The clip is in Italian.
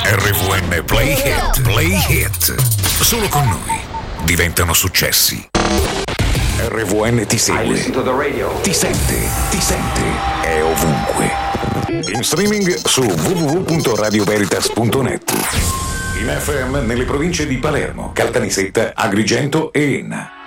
RVN Play Hit. Play Hit. Solo con noi diventano successi. RVN ti segue, ti sente, è ovunque. In streaming su www.radioveritas.net. In FM nelle province di Palermo, Caltanissetta, Agrigento e Enna.